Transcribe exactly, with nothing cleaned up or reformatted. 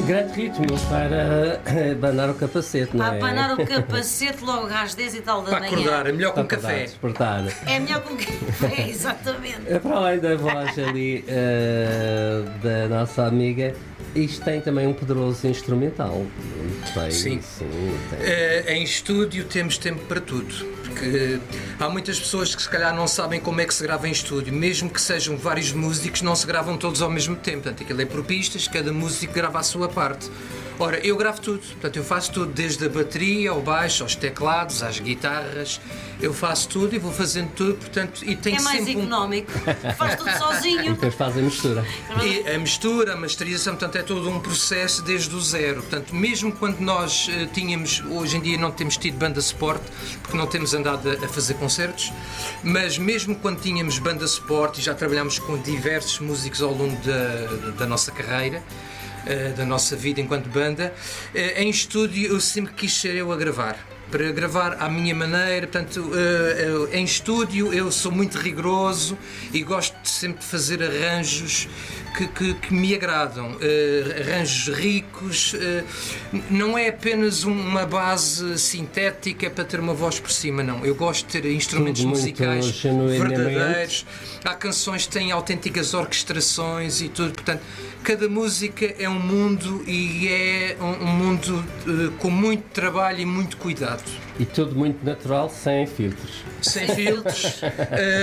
Grande ritmo para abanar o capacete, não é? Para abanar o capacete logo às dez e tal da Para manhã. acordar, é melhor com Para café. despertar. É melhor com café, exatamente. Para além da voz ali uh, da nossa amiga, isto tem também um poderoso instrumental. Tem, Sim. sim tem. Uh, em estúdio temos tempo para tudo, porque há muitas pessoas que se calhar não sabem como é que se grava em estúdio, mesmo que sejam vários músicos, não se gravam todos ao mesmo tempo. Portanto, aquilo é por pistas, cada músico grava a sua parte. Ora, eu gravo tudo, portanto eu faço tudo, desde a bateria, ao baixo, aos teclados, às guitarras, eu faço tudo e vou fazendo tudo, portanto, e tem É mais sempre um... económico, faz tudo E sozinho. depois fazem mistura. E a mistura, a masterização, portanto, é todo um processo desde o zero. Portanto, mesmo quando nós uh, tínhamos, hoje em dia não temos tido banda suporte, porque não temos andado a, a fazer concertos, mas mesmo quando tínhamos banda suporte, e já trabalhámos com diversos músicos ao longo da, da nossa carreira, uh, da nossa vida enquanto banda, uh, em estúdio eu sempre quis ser eu a gravar. Para gravar à minha maneira, portanto, uh, uh, em estúdio eu sou muito rigoroso e gosto de sempre de fazer arranjos que, que, que me agradam, uh, arranjos ricos, uh, não é apenas uma base sintética para ter uma voz por cima, não. Eu gosto de ter instrumentos Tudo muito musicais genuinamente. verdadeiros. Há canções que têm autênticas orquestrações e tudo, portanto, cada música é um mundo e é um, um mundo uh, com muito trabalho e muito cuidado. E tudo muito natural, sem filtros. Sem filtros, uh,